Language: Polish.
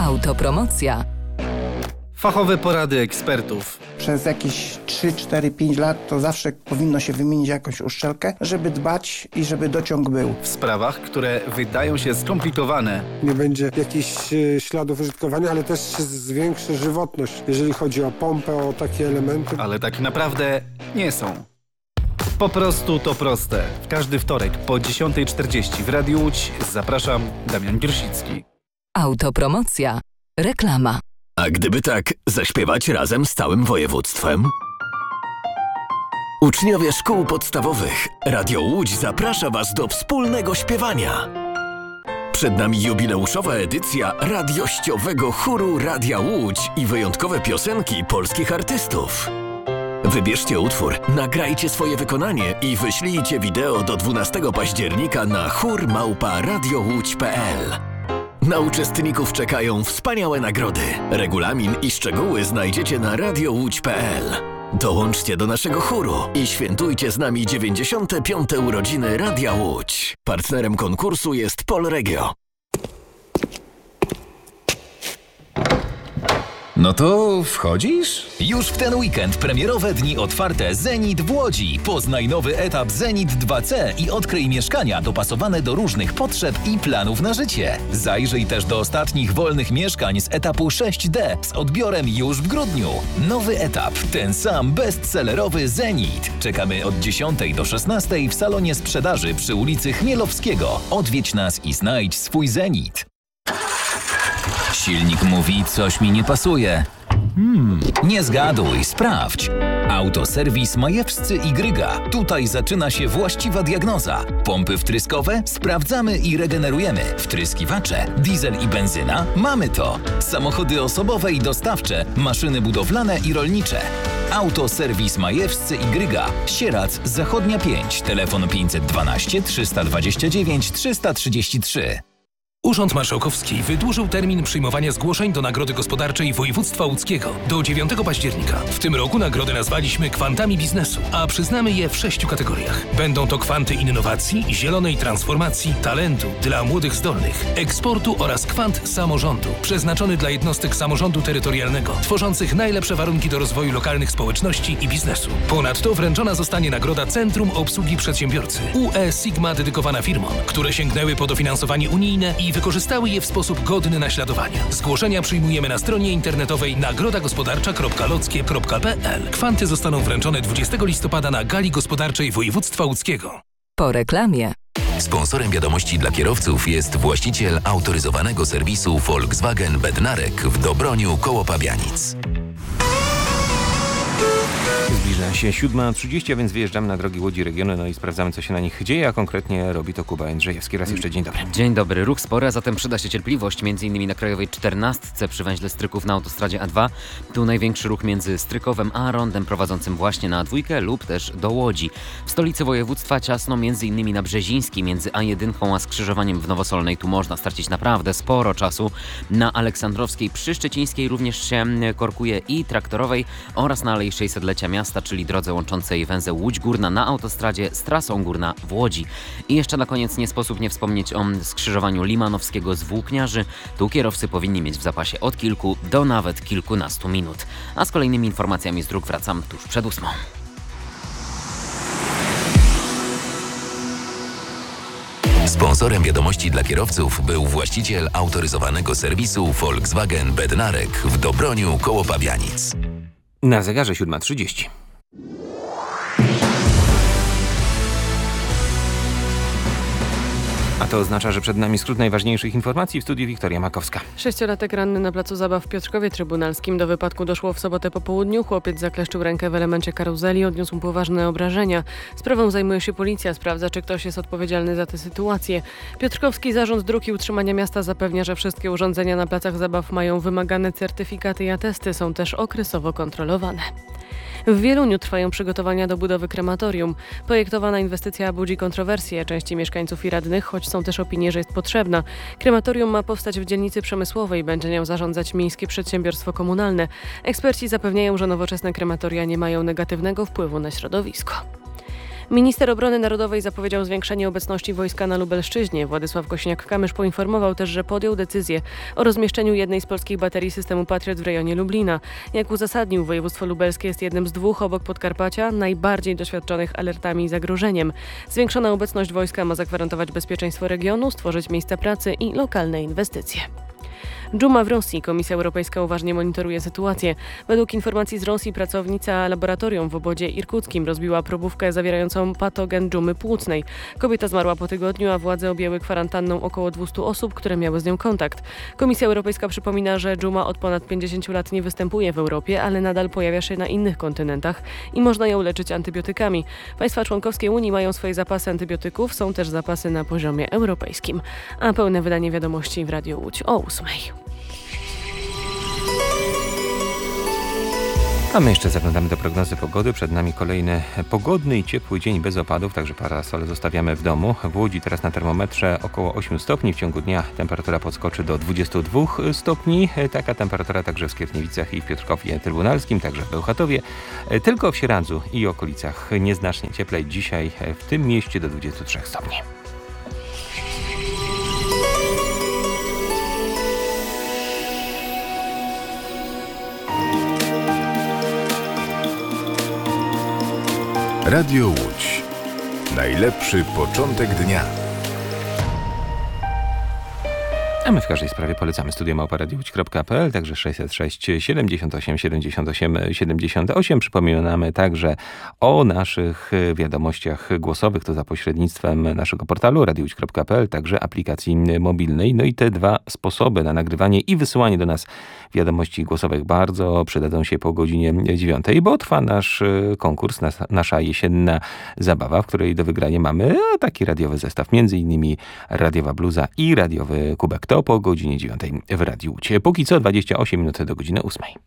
Autopromocja. Fachowe porady ekspertów. Przez jakieś 3, 4, 5 lat to zawsze powinno się wymienić jakąś uszczelkę, żeby dbać i żeby dociąg był. W sprawach, które wydają się skomplikowane. Nie będzie jakichś śladów użytkowania, ale też się zwiększy żywotność, jeżeli chodzi o pompę, o takie elementy. Ale tak naprawdę nie są. Po prostu to proste. W każdy wtorek po 10:40 w Radiu Łódź zapraszam, Damian Grosicki. Autopromocja. Reklama. A gdyby tak zaśpiewać razem z całym województwem? Uczniowie szkół podstawowych, Radio Łódź zaprasza Was do wspólnego śpiewania. Przed nami jubileuszowa edycja radiościowego chóru Radia Łódź i wyjątkowe piosenki polskich artystów. Wybierzcie utwór, nagrajcie swoje wykonanie i wyślijcie wideo do 12 października na chór@radiołódź.pl. Na uczestników czekają wspaniałe nagrody. Regulamin i szczegóły znajdziecie na radiołódź.pl. Dołączcie do naszego chóru i świętujcie z nami 95. urodziny Radia Łódź. Partnerem konkursu jest Polregio. No to wchodzisz? Już w ten weekend premierowe dni otwarte Zenit w Łodzi. Poznaj nowy etap Zenit 2C i odkryj mieszkania dopasowane do różnych potrzeb i planów na życie. Zajrzyj też do ostatnich wolnych mieszkań z etapu 6D z odbiorem już w grudniu. Nowy etap, ten sam bestsellerowy Zenit. Czekamy od 10 do 16 w salonie sprzedaży przy ulicy Chmielowskiego. Odwiedź nas i znajdź swój Zenit. Silnik mówi, coś mi nie pasuje. Nie zgaduj, sprawdź. Autoserwis Majewscy i Gryga. Tutaj zaczyna się właściwa diagnoza. Pompy wtryskowe? Sprawdzamy i regenerujemy. Wtryskiwacze? Diesel i benzyna? Mamy to. Samochody osobowe i dostawcze, maszyny budowlane i rolnicze. Autoserwis Majewscy i Gryga. Sierac, Zachodnia 5. Telefon 512 329 333. Urząd Marszałkowski wydłużył termin przyjmowania zgłoszeń do Nagrody Gospodarczej Województwa Łódzkiego do 9 października. W tym roku nagrody nazwaliśmy Kwantami Biznesu, a przyznamy je w 6 kategoriach. Będą to kwanty innowacji, zielonej transformacji, talentu dla młodych zdolnych, eksportu oraz kwant samorządu, przeznaczony dla jednostek samorządu terytorialnego, tworzących najlepsze warunki do rozwoju lokalnych społeczności i biznesu. Ponadto wręczona zostanie nagroda Centrum Obsługi Przedsiębiorcy UE Sigma dedykowana firmom, które sięgnęły po dofinansowanie unijne i wykorzystały je w sposób godny naśladowania. Zgłoszenia przyjmujemy na stronie internetowej nagrodagospodarcza.lockie.pl. Kwanty zostaną wręczone 20 listopada na Gali Gospodarczej Województwa Łódzkiego. Po reklamie. Sponsorem wiadomości dla kierowców jest właściciel autoryzowanego serwisu Volkswagen Bednarek w Dobroniu koło Pabianic. Zbliża się 7:30, a więc wyjeżdżamy na drogi Łodzi Regionu, no i sprawdzamy, co się na nich dzieje, a konkretnie robi to Kuba Jędrzejewski. Raz jeszcze dzień dobry. Dzień dobry. Ruch spory, a zatem przyda się cierpliwość, m.in. na Krajowej 14 przy węźle Stryków na autostradzie A2. Tu największy ruch między Strykowem a rondem prowadzącym właśnie na A2 lub też do Łodzi. W stolicy województwa ciasno m.in. na Brzezińskiej między A1 a skrzyżowaniem w Nowosolnej. Tu można stracić naprawdę sporo czasu. Na Aleksandrowskiej przy Szczecińskiej również się korkuje i Traktorowej oraz na Alei 600-lecia miasta, czyli drodze łączącej węzeł Łódź Górna na autostradzie z trasą Górna w Łodzi. I jeszcze na koniec nie sposób nie wspomnieć o skrzyżowaniu Limanowskiego z Włókniarzy. Tu kierowcy powinni mieć w zapasie od kilku do nawet kilkunastu minut. A z kolejnymi informacjami z dróg wracam tuż przed 8. Sponsorem wiadomości dla kierowców był właściciel autoryzowanego serwisu Volkswagen Bednarek w Dobroniu koło Pabianic. Na zegarze 7:30. A to oznacza, że przed nami skrót najważniejszych informacji. W studiu Wiktoria Makowska. 6-latek ranny na placu zabaw w Piotrkowie Trybunalskim. Do wypadku doszło w sobotę po południu. Chłopiec zakleszczył rękę w elemencie karuzeli, odniósł poważne obrażenia. Sprawą zajmuje się policja, sprawdza, czy ktoś jest odpowiedzialny za tę sytuację. Piotrkowski Zarząd Dróg i Utrzymania Miasta zapewnia, że wszystkie urządzenia na placach zabaw mają wymagane certyfikaty i atesty, są też okresowo kontrolowane. W Wieluniu trwają przygotowania do budowy krematorium. Projektowana inwestycja budzi kontrowersje części mieszkańców i radnych, choć są też opinie, że jest potrzebna. Krematorium ma powstać w dzielnicy przemysłowej, będzie nią zarządzać miejskie przedsiębiorstwo komunalne. Eksperci zapewniają, że nowoczesne krematoria nie mają negatywnego wpływu na środowisko. Minister Obrony Narodowej zapowiedział zwiększenie obecności wojska na Lubelszczyźnie. Władysław Kosiniak-Kamysz poinformował też, że podjął decyzję o rozmieszczeniu jednej z polskich baterii systemu Patriot w rejonie Lublina. Jak uzasadnił, województwo lubelskie jest jednym z dwóch obok Podkarpacia najbardziej doświadczonych alertami i zagrożeniem. Zwiększona obecność wojska ma zagwarantować bezpieczeństwo regionu, stworzyć miejsca pracy i lokalne inwestycje. Dżuma w Rosji. Komisja Europejska uważnie monitoruje sytuację. Według informacji z Rosji pracownica laboratorium w obozie irkuckim rozbiła probówkę zawierającą patogen dżumy płucnej. Kobieta zmarła po tygodniu, a władze objęły kwarantanną około 200 osób, które miały z nią kontakt. Komisja Europejska przypomina, że dżuma od ponad 50 lat nie występuje w Europie, ale nadal pojawia się na innych kontynentach i można ją leczyć antybiotykami. Państwa członkowskie Unii mają swoje zapasy antybiotyków, są też zapasy na poziomie europejskim. A pełne wydanie wiadomości w Radiu Łódź o 8:00. A my jeszcze zaglądamy do prognozy pogody. Przed nami kolejny pogodny i ciepły dzień bez opadów, także parasole zostawiamy w domu. W Łodzi teraz na termometrze około 8 stopni. W ciągu dnia temperatura podskoczy do 22 stopni. Taka temperatura także w Skierniewicach i w Piotrkowie Trybunalskim, także w Bełchatowie. Tylko w Sieradzu i okolicach nieznacznie cieplej. Dzisiaj w tym mieście do 23 stopni. Radio Łódź. Najlepszy początek dnia. A my w każdej sprawie polecamy studio@radiowódź.pl, także 606 78 78 78. Przypominamy także o naszych wiadomościach głosowych, to za pośrednictwem naszego portalu radiowódź.pl, także aplikacji mobilnej. No i te dwa sposoby na nagrywanie i wysyłanie do nas wiadomości głosowych bardzo przydadzą się po godzinie 9, bo trwa nasz konkurs, nasza jesienna zabawa, w której do wygrania mamy taki radiowy zestaw, między innymi radiowa bluza i radiowy kubek. To po godzinie 9 w Radiu Łódź. Póki co 28 minut do godziny 8.